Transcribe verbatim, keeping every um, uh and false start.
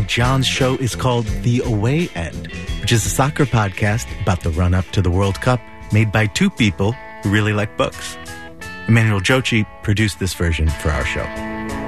and John's show is called The Away End, which is a soccer podcast about the run-up to the World Cup made by two people who really like books. Emmanuel Jochi produced this version for our show.